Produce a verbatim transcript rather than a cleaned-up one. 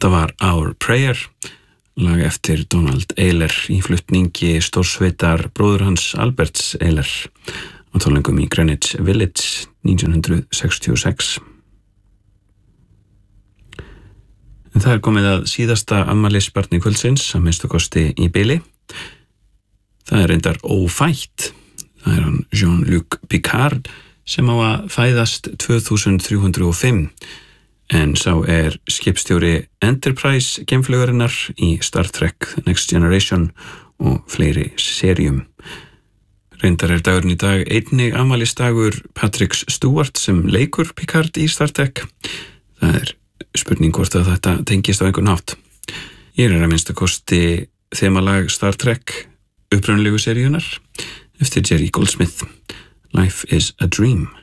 Þetta var Our Prayer, lag eftir Donald Eyler í flutningi stórsveitar bróður hans Alberts Eyler á tónleikum í Greenwich Village nítján hundrað sextíu og sex. En það er komið að síðasta afmælisbarni kvöldsins, að minnstu kosti í bili. Það er reyndar ófætt. Það er hann Jean-Luc Picard sem á að fæðast tvö þúsund þrjú hundruð og fimm, en sá er skipstjóri Enterprise geimflaugarinnar í Star Trek Next Generation og fleiri seríum. Reyndar er dagurinn í dag einnig afmælisdagur Patrick Stewart sem leikur Picard í Star Trek. Það er spurning hvort að þetta tengist á einhvern hátt. Ég er að minnsta kosti þemalag Star Trek upprunalegu seríunar eftir Jerry Goldsmith. Life is a Dream.